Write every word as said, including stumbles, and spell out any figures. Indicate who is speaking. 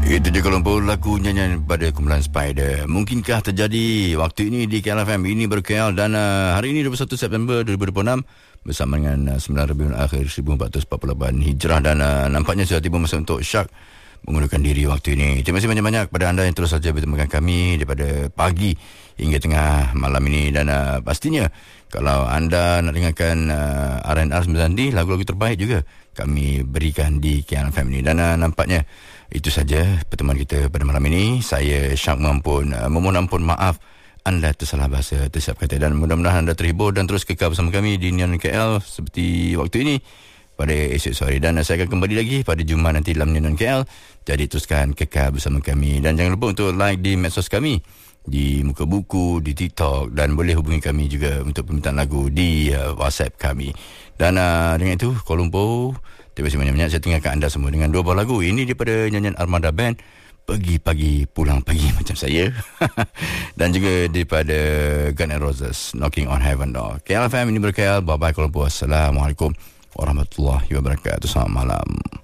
Speaker 1: Itu dia Kuala Lumpur, lagu nyanyian pada kumpulan Spider. Mungkinkah terjadi waktu ini di K L F M? Ini ber-K L dan uh, hari ini dua puluh satu September dua ribu dua puluh enam bersama dengan uh, sembilan Rabiul Akhir seribu empat ratus empat puluh lapan Hijrah dan uh, nampaknya sudah tiba masa untuk Syak mengundurkan diri waktu ini. Terima kasih banyak-banyak kepada anda yang terus saja bersama kami daripada pagi hingga tengah malam ini dan uh, pastinya kalau anda nak dengarkan uh, R and R sembilan D, lagu-lagu terbaik juga kami berikan di K L F M ini dan uh, nampaknya itu saja pertemuan kita pada malam ini. Saya Syak Mampun uh, memohon ampun maaf anda tersalah bahasa, tersilap kata dan mudah-mudahan anda terhibur dan terus kekal bersama kami di Neon K L seperti waktu ini pada esok sore dan uh, saya akan kembali lagi pada Jumaat nanti dalam Neon K L. Jadi teruskan kekal bersama kami dan jangan lupa untuk like di medsos kami di Muka Buku, di TikTok dan boleh hubungi kami juga untuk permintaan lagu di uh, WhatsApp kami. Dan uh, dengan itu Kuala Lumpur, terima kasih banyak-banyak. Saya tinggalkan anda semua dengan dua buah lagu. Ini daripada nyanyian Armada Band, Pergi Pagi Pulang Pagi macam saya. Dan juga daripada Guns N' Roses, Knocking on Heaven Door. K L F M ini ber-K L. Bye-bye Kuala Lumpur. Assalamualaikum warahmatullahi wabarakatuh. Selamat malam.